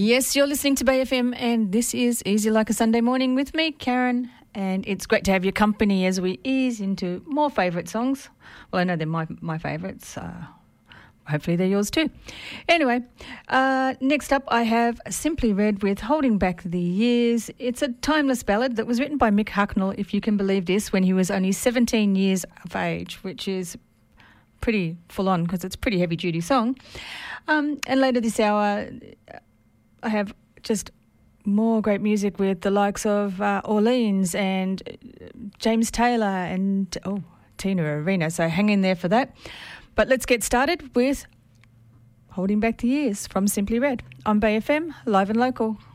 Yes, you're listening to Bay FM, and this is Easy Like a Sunday Morning with me, Karen, and it's great to have your company as we ease into more favourite songs. Well, I know they're my favourites. Hopefully they're yours too. Anyway, next up I have Simply Red with Holding Back the Years. It's a timeless ballad that was written by Mick Hucknall, if you can believe this, when he was only 17 years of age, which is pretty full on because it's a pretty heavy duty song. And later this hour I have just more great music with the likes of Orleans and James Taylor and Tina Arena, so hang in there for that. But let's get started with Holding Back the Years from Simply Red on Bay FM, live and local.